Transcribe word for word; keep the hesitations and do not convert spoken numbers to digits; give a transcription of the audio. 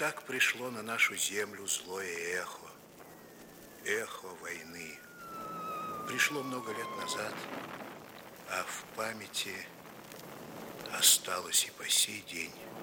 так пришло на нашу землю злое эхо. Эхо войны. Пришло много лет назад, а в памяти осталось и по сей день.